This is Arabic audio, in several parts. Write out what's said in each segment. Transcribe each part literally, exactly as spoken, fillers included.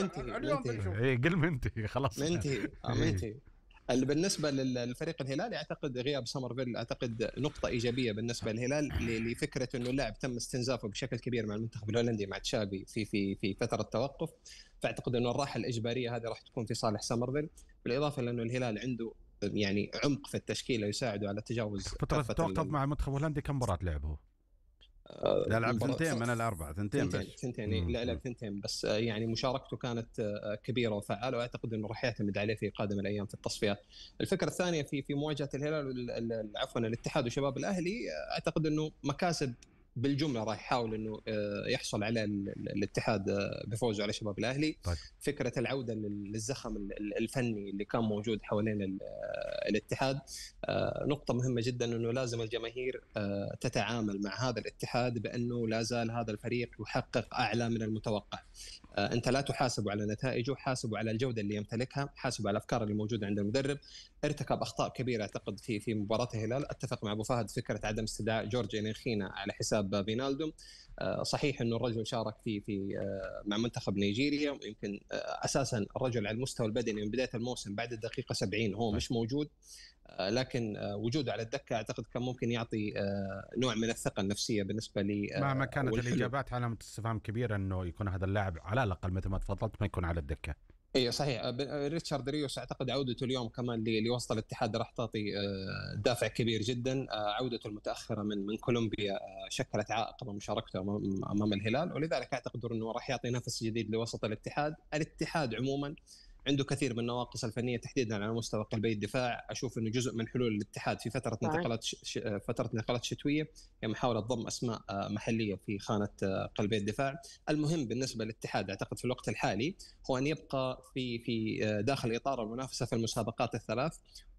منتهي اليوم بنشوف. اي قل منتهي خلاص منتهي آه منتهي. بالنسبه للفريق الهلال اعتقد غياب سمرفيل اعتقد نقطه ايجابيه بالنسبه للهلال لفكره انه اللاعب تم استنزافه بشكل كبير مع المنتخب الهولندي مع تشابي في في في فتره توقف، فاعتقد انه الراحه الاجباريه هذه راح تكون في صالح سمرفيل، بالاضافه لانه الهلال عنده يعني عمق في التشكيله يساعده على تجاوز فتره التوقف مع المنتخب الهولندي. كم مباراه لعبه؟ لا لعب ثنتين من الأربعة، ثنتين بس ثنتين لا لعب ثنتين بس، يعني مشاركته كانت كبيرة وفعالة، وأعتقد أنه راح يعتمد عليه في قادم الأيام في التصفيات. الفكرة الثانية في في مواجهة الهلال عفوا الاتحاد وشباب الأهلي، أعتقد أنه مكاسب بالجملة راح يحاول أنه يحصل على الاتحاد بفوزه على شباب الأهلي. طيب. فكرة العودة للزخم الفني اللي كان موجود حوالين الاتحاد نقطة مهمة جدا، أنه لازم الجماهير تتعامل مع هذا الاتحاد بأنه لا زال هذا الفريق يحقق أعلى من المتوقع. أنت لا تحاسب على نتائجه، حاسب على الجودة اللي يمتلكها، حاسب على الأفكار اللي موجودة عند المدرب. ارتكب أخطاء كبيرة أعتقد في في مباراة الهلال. أتفق مع أبو فهد فكرة عدم استدعاء جورج إنيخينا على حساب فينالدوم. صحيح أنه الرجل شارك في في مع منتخب نيجيريا، ويمكن أساسا الرجل على المستوى البدني من بداية الموسم بعد الدقيقة سبعين هو مش موجود، لكن وجوده على الدكة أعتقد كان ممكن يعطي نوع من الثقة النفسية بالنسبة لي. مهما كانت الإجابات علامة استفهام كبيرة أنه يكون هذا اللاعب على الأقل مثل ما تفضلت ما يكون على الدكة. اي صحيح. ريتشارد ريوس اعتقد عودته اليوم كمان لوسط الاتحاد راح تعطي دافع كبير جدا. عودته المتاخره من من كولومبيا شكلت عائق امام مشاركته امام الهلال، ولذلك اعتقد انه راح يعطي نفس جديد لوسط الاتحاد. الاتحاد عموما عنده كثير من النواقص الفنيه تحديدا على مستوى قلبي الدفاع. اشوف انه جزء من حلول الاتحاد في فتره انتقالات ش... فتره انتقالات شتويه هي محاوله ضم اسماء محليه في خانه قلبي الدفاع. المهم بالنسبه للاتحاد اعتقد في الوقت الحالي هو ان يبقى في في داخل اطار المنافسه في المسابقات الثلاث،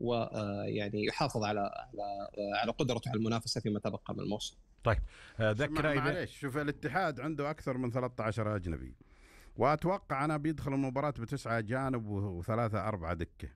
ويعني يحافظ على على على قدرته على المنافسه فيما تبقى من الموسم. طيب ذكر معليش، شوف الاتحاد عنده اكثر من ثلاثة عشر اجنبي، وأتوقع أنا بيدخل المباراة بتسعة أجانب وثلاثة أربعة دكة.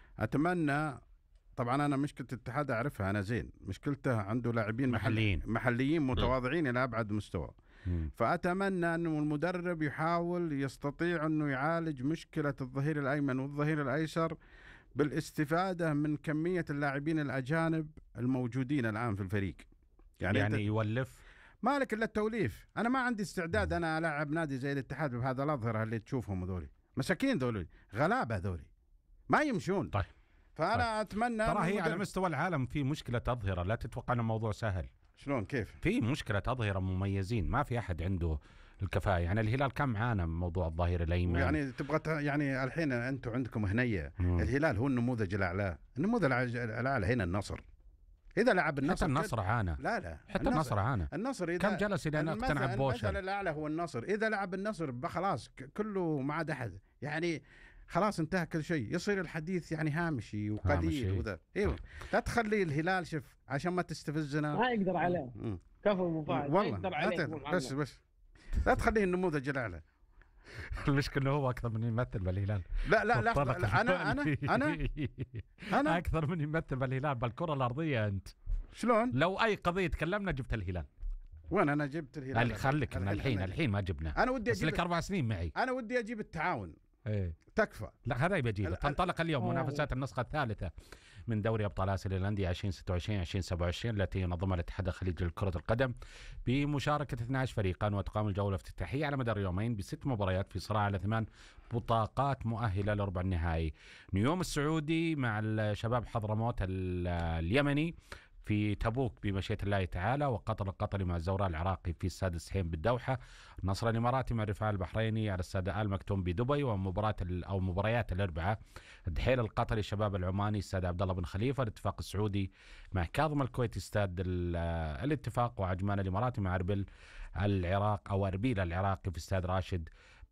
أتمنى طبعا أنا مشكلة الاتحاد أعرفها أنا زين، مشكلته عنده لاعبين محليين محليين متواضعين إلى أبعد مستوى. م. فأتمنى أنه المدرب يحاول يستطيع أنه يعالج مشكلة الظهير الأيمن والظهير الأيسر بالاستفادة من كمية اللاعبين الأجانب الموجودين الآن في الفريق. يعني, يعني يولف مالك إلا التوليف. أنا ما عندي استعداد أنا ألعب نادي زي الاتحاد بهذا الأظهرة اللي تشوفهم ذولي مساكين، ذولي غلابة، ذولي ما يمشون. طيب. فأنا طيب. أتمنى ترى هي على مستوى العالم في مشكلة أظهرة، لا تتوقع أن الموضوع سهل. شلون كيف؟ في مشكلة أظهرة مميزين ما في أحد عنده الكفاءة. يعني الهلال كم عانى من موضوع الظهير الأيمن. يعني تبغى يعني الحين أنتم عندكم هنية. مم. الهلال هو النموذج الأعلى، النموذج الأعلى هنا النصر. إذا لعب النصر حتى النصر عانى. لا لا حتى النصر عانى. النصر إذا كم جلس إلى أن اقتنع بوشن. المثل الأعلى هو النصر. إذا لعب النصر خلاص كله ما عاد أحد، يعني خلاص انتهى كل شيء، يصير الحديث يعني هامشي وقليل وذا. ايوه لا تخلي الهلال شوف عشان ما تستفزنا. ما يقدر عليه. كفو ابو فهد ما يقدر عليه. بس بس لا تخليه النموذج الأعلى. المشكلة انه هو اكثر من يمثل بالهلال. لا لا لا, لا انا انا انا انا اكثر من يمثل بالهلال بالكرة الارضية. انت شلون؟ لو اي قضية تكلمنا جبت الهلال. وين انا جبت الهلال؟ خليك من الحين الحين ما جبنا. انا ودي اجيب لك اربع سنين معي. انا ودي اجيب التعاون. ايه تكفى. لا هذا يبي له. تنطلق اليوم منافسات النسخة الثالثة من دوري أبطال آسيا للأندية ألفين وستة وعشرين ألفين وسبعة وعشرين التي ينظمها الاتحاد الخليجي لكرة القدم بمشاركة اثني عشر فريقا، وتقام الجولة الافتتاحية على مدار يومين بست مباريات في صراع على ثمان بطاقات مؤهلة لربع النهائي. نيوم السعودي مع الشباب حضرموت اليمني في تبوك بمشيئة الله تعالى، وقطر القطري مع الزوراء العراقي في استاد السحيم بالدوحة، النصر الإماراتي مع الرفاع البحريني على استاد آل مكتوم بدبي، ومباراة أو مباريات الأربعاء الدحيل القطري الشباب العماني استاد عبد الله بن خليفة، الاتفاق السعودي مع كاظم الكويتي استاد الاتفاق، وعجمان الإماراتي مع أربيل العراق أو أربيل العراقي في استاد راشد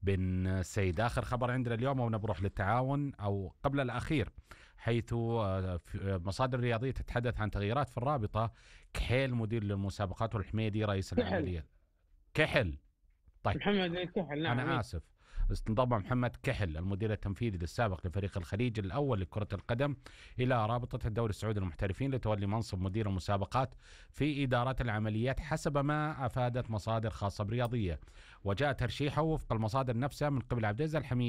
بن سيد. آخر خبر عندنا اليوم ونبروح للتعاون أو قبل الأخير، حيث مصادر رياضية تتحدث عن تغييرات في الرابطة. كحيل مدير للمسابقات والحميدي رئيس العمليات. كحل طيب محمد كحل. نعم أنا آسف انضم محمد كحل المدير التنفيذي السابق لفريق الخليج الأول لكرة القدم إلى رابطة الدوري السعودي للمحترفين لتولي منصب مدير المسابقات في إدارة العمليات حسب ما أفادت مصادر خاصة برياضية. وجاء ترشيحه وفق المصادر نفسها من قبل عبد العزيز الحميدي